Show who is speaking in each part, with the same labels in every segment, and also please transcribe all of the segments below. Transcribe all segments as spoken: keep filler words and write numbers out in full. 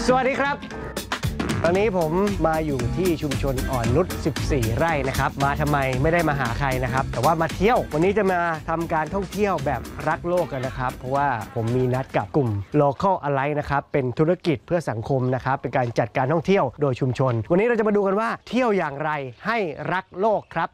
Speaker 1: สวัสดีครับตอนนี้ผมมาอยู่ที่ชุมชนอ่อนนุชสิบสี่ไร่นะครับมาทำไมไม่ได้มาหาใครนะครับแต่ว่ามาเที่ยววันนี้จะมาทำการท่องเที่ยวแบบรักโลกกันนะครับเพราะว่าผมมีนัดกับกลุ่ม Local Alliance นะครับเป็นธุรกิจเพื่อสังคมนะครับเป็นการจัดการท่องเที่ยวโดยชุมชนวันนี้เราจะมาดูกันว่าเที่ยวอย่างไรให้รักโลกครับ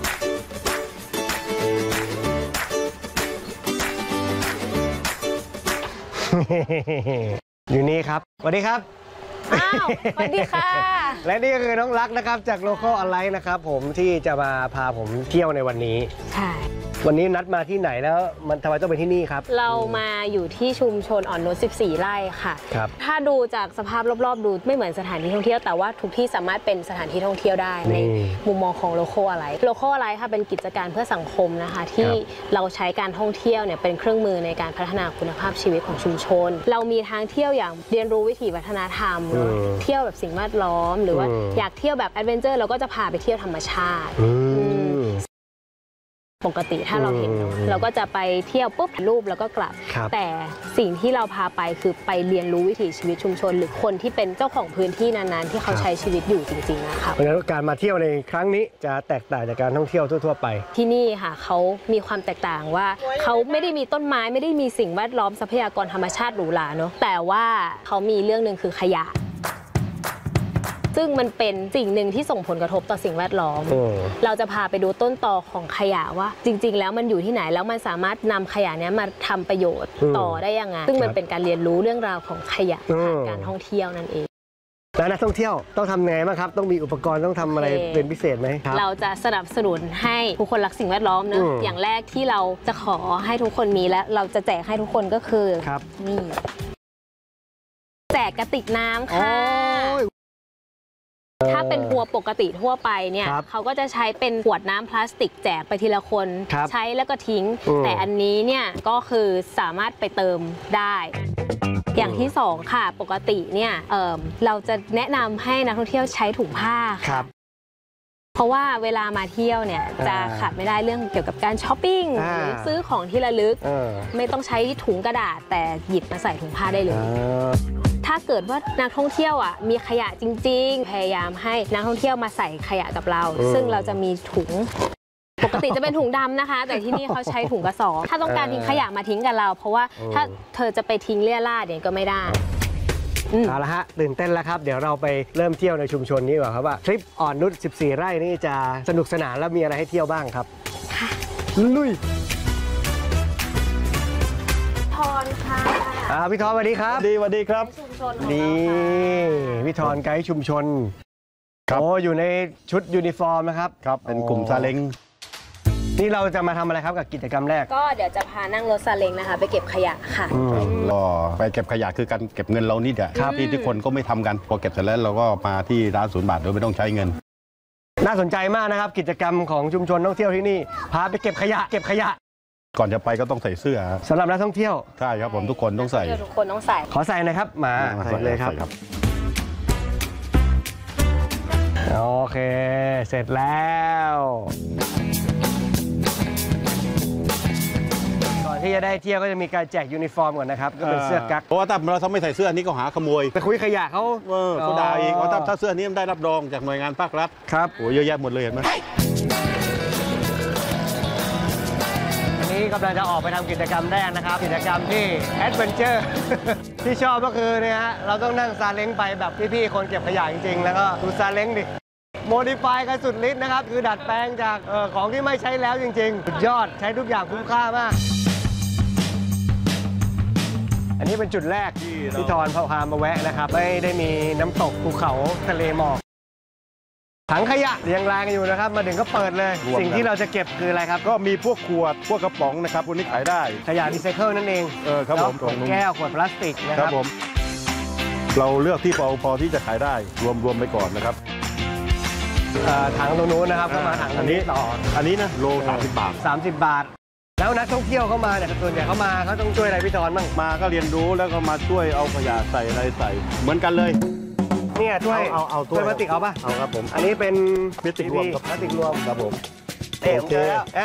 Speaker 1: อยู่นี่ครับสวัสดีครับ
Speaker 2: อ้าวสวัสดีค่ะ
Speaker 1: และนี่ก็คือน้องรักนะครับจาก Local Alliance นะครับผมที่จะมาพาผมเที่ยวในวันนี้
Speaker 2: ใช่
Speaker 1: วันนี้นัดมาที่ไหนแล้วมันทำไมต้องเป็นที่นี่ครับ
Speaker 2: เรามาอยู่ที่ชุมชนอ่อนนุชสิบสี่ไร่ค่ะ
Speaker 1: ครับ
Speaker 2: ถ้าดูจากสภาพรอบๆดูไม่เหมือนสถานที่ท่องเที่ยวแต่ว่าทุกที่สามารถเป็นสถานที่ท่องเที่ยวได้ในมุมมองของ Local Alliance Local Alliance ค่ะเป็นกิจการเพื่อสังคมนะคะที่เราใช้การท่องเที่ยวเนี่ยเป็นเครื่องมือในการพัฒนาคุณภาพชีวิตของชุมชนเรามีทางเที่ยวอย่างเรียนรู้วิถีวัฒนธรรมเที่ยวแบบสิ่งแวดล้อมหรือว่าอยากเที่ยวแบบแอดเวนเจอร์เราก็จะพาไปเที่ยวธรรมชาติปกติถ้าเราเห็นเราก็จะไปเที่ยวปุ๊บถ่ายรูปแล้วก็กลับแต่สิ่งที่เราพาไปคือไปเรียนรู้วิถีชีวิตชุมชนหรือคนที่เป็นเจ้าของพื้นที่นั้นๆที่เขาใช้ชีวิตอยู่จริงๆนะคะ
Speaker 1: เพราะฉะนั้นการมาเที่ยวในครั้งนี้จะแตกต่างจากการท่องเที่ยวทั่วๆไป
Speaker 2: ที่นี่ค่ะเขามีความแตกต่างว่าเขาไม่ได้มีต้นไม้ไม่ได้มีสิ่งแวดล้อมทรัพยากรธรรมชาติหรูหราเนาะแต่ว่าเขามีเรื่องหนึ่งคือขยะซึ่งมันเป็นสิ่งหนึ่งที่ส่งผลกระทบต่อสิ่งแวดล้อมเราจะพาไปดูต้นตอของขยะว่าจริงๆแล้วมันอยู่ที่ไหนแล้วมันสามารถนำขยะนี้มาทำประโยชน์ต่อได้ยังไงซึ่งมันเป็นการเรียนรู้เรื่องราวของขยะผ่านการท่องเที่ยวนั่นเอง
Speaker 1: แล้วนักท่องเที่ยวต้องทำไงบ้างครับต้องมีอุปกรณ์ต้องทำอะไรเป็นพิเศษไหมครับ
Speaker 2: เราจะสนับสนุนให้ทุกคนรักสิ่งแวดล้อมนะอย่างแรกที่เราจะขอให้ทุกคนมีและเราจะแจกให้ทุกคนก็คือนี่แจกกระติกน้ำค่ะถ้าเป็นทัวร์ปกติทั่วไปเนี่ยเขาก็จะใช้เป็นขวดน้ำพลาสติกแจกไปทีละคนใช้แล้วก็ทิ้งแต่อันนี้เนี่ยก็คือสามารถไปเติมได้อย่างที่สองค่ะปกติเนี่ย เอ่อ เราจะแนะนำให้นักท่องเที่ยวใช้ถุงผ้าค่ะเพราะว่าเวลามาเที่ยวเนี่ยจะขาดไม่ได้เรื่องเกี่ยวกับการช้อปปิ้งหรือซื้อของที่ระลึกไม่ต้องใช้ถุงกระดาษแต่หยิบมาใส่ถุงผ้าได้เลยถ้าเกิดว่านักท่องเที่ยวอ่ะมีขยะจริงๆพยายามให้นักท่องเที่ยวมาใส่ขยะกับเราซึ่งเราจะมีถุงปกติจะเป็นถุงดำนะคะแต่ที่นี่เขาใช้ถุงกระสอบถ้าต้องการทิ้งขยะมาทิ้งกับเราเพราะว่าถ้าเธอจะไปทิ้งเลี่ยราดเนี่ยก็ไม่ได้
Speaker 1: เอาละฮะตื่นเต้นแล้วครับเดี๋ยวเราไปเริ่มเที่ยวในชุมชนนี้ก่อนครับว่าทริปอ่อนนุชสิบสี่ไร่นี่จะสนุกสนานแล้วมีอะไรให้เที่ยวบ้างครับ
Speaker 2: ค่ะ
Speaker 1: ลุย
Speaker 2: ทอนค่ะ
Speaker 1: พี่ทอนสวัสดีครับ
Speaker 3: ดีสวัสดีครับ
Speaker 1: นี่พี่ทอนไกด์ชุมชนโอ้อยู่ในชุดยูนิฟอร์มนะครับ
Speaker 3: ครับเป็นกลุ่มซาเล้ง
Speaker 1: นี่เราจะมาทำอะไรครับกับกิจกรรมแรก
Speaker 2: ก็เดี๋ยวจะพานั่งรถซาเล้งนะคะไปเก็บขยะค่ะ
Speaker 3: รอไปเก็บขยะคือการเก็บเงินเรานี่แหละที่ทุกคนก็ไม่ทำกันพอเก็บเสร็จแล้วเราก็มาที่ร้านศูนย์บาทโดยไม่ต้องใช้เงิน
Speaker 1: น่าสนใจมากนะครับกิจกรรมของชุมชนท่องเที่ยวที่นี่พาไปเก็บขยะเก็บขยะ
Speaker 3: ก่อนจะไปก็ต้องใส่เสื้อ
Speaker 1: สำหรับนักท่องเที่ยว
Speaker 3: ใช่ครับผมทุกคนต้องใส่
Speaker 2: ทุกคนต้องใส่
Speaker 1: ขอใส่หน่อยครับมาใส่เลยครับโอเคเสร็จแล้วก่อนที่จะได้เที่ยวก็จะมีการแจกยูนิฟอร์มก่อนนะครับก็เป็นเสื้อกั๊ก
Speaker 3: เพราะว่าถ้าเราไม่ใส่เสื้อนี้ก็หาขโมย
Speaker 1: ไปคุยขยะเขา
Speaker 3: เออเขาด่าอีกเพราะถ้าเสื้อนี้มันได้รับรองจากหน่วยงานภาครัฐ
Speaker 1: ครับ
Speaker 3: โอ้เยอะแยะหมดเลยเห็นไหม
Speaker 1: นี่กำลังจะออกไปทำกิจกรรมแรกนะครับกิจกรรมที่แอดเวนเจอร์ที่ชอบก็คือเนี่ยฮะเราต้องนั่งซาเล้งไปแบบพี่ๆคนเก็บขยะจริงๆแล้วก็ดูซาเล้งดิโมดิฟายกันสุดฤทธิ์นะครับคือดัดแปลงจากออของที่ไม่ใช้แล้วจริงๆสุดยอดใช้ทุกอย่างคุ้มค่ามากอันนี้เป็นจุดแรกที่พี่ทอนพามาแวะนะครับไม่ได้มีน้ำตกภูเขาทะเลหมอกถังขยะเรียงรายกันอยู่นะครับมาถึงก็เปิดเลยสิ่งที่เราจะเก็บคืออะไรครับ
Speaker 3: ก็มีพวกขวดพวกกระป๋องนะครับพวกนี้ขายได้
Speaker 1: ขยะรีไซเคิลนั่นเอง
Speaker 3: เออครับผม
Speaker 1: ขวดแก้วขวดพลาสติกนะครับผม
Speaker 3: เราเลือกที่พอพอที่จะขายได้รวมรวมไปก่อนนะครับ
Speaker 1: ถังตรงนู้นนะครับเข้ามาถัง
Speaker 3: อันนี้ต่ออันนี้นะโลสามสิบบาท
Speaker 1: สามสิบบาทแล้วนักท่องเที่ยวเข้ามาเนี่ยส่วนใหญ่เข้ามาเขาต้องช่วยอะไรพี่ทอนบ้าง
Speaker 3: มาก็เรียนรู้แล้วก็มาช่วยเอาขยะใส่อะไรใส่เหมือนกันเลย
Speaker 1: เนี่ยถ้วย
Speaker 3: เอาเอาถ้วย
Speaker 1: พลาสติกเอาป่ะ
Speaker 3: เอาครับผม
Speaker 1: อันนี้เป็น
Speaker 3: พลาสติกรวม
Speaker 1: พลาสติกรวม
Speaker 3: ครับผม
Speaker 1: โอเค